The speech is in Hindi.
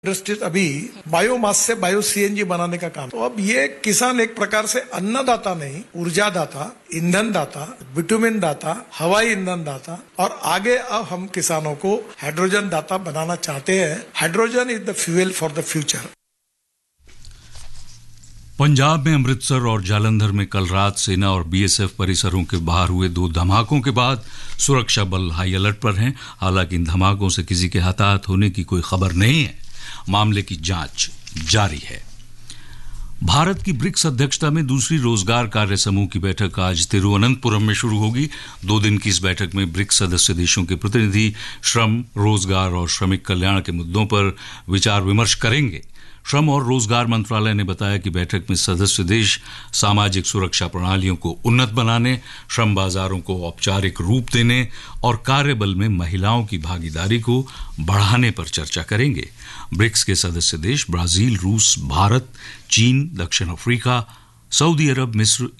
इंडस्ट्रीज अभी बायोमास से बायो सीएनजी बनाने का काम। तो अब ये किसान एक प्रकार से अन्नदाता नहीं, ऊर्जादाता, ईंधन दाता, विटामिन दाता, हवाई ईंधन दाता और आगे अब हम किसानों को हाइड्रोजन दाता बनाना चाहते हैं। Hydrogen is the fuel for the future. Punjab में अमृतसर और जालंधर में कल रात सेना और बीएसएफ परिसरों के बाहर हुए 2 धमाकों के बाद सुरक्षा बल हाई अलर्ट पर हैं। हालांकि इन धमाकों से किसी के हताहत होने की कोई खबर नहीं है। मामले की जांच जारी है। भारत की ब्रिक्स अध्यक्षता में दूसरी रोजगार कार्य समूह की बैठक आज तिरुवनंतपुरम में शुरू होगी। 2 दिन की इस बैठक में ब्रिक्स सदस्य देशों के प्रतिनिधि श्रम, रोजगार और श्रमिक कल्याण के मुद्दों पर विचार विमर्श करेंगे। श्रम और रोजगार मंत्रालय ने बताया कि बैठक में सदस्य देश सामाजिक सुरक्षा प्रणालियों को उन्नत बनाने, श्रम बाजारों को औपचारिक रूप देने और कार्यबल में महिलाओं की भागीदारी को बढ़ाने पर चर्चा करेंगे। ब्रिक्स के सदस्य देश ब्राजील, रूस, भारत, चीन, दक्षिण अफ्रीका, सऊदी अरब, मिस्र,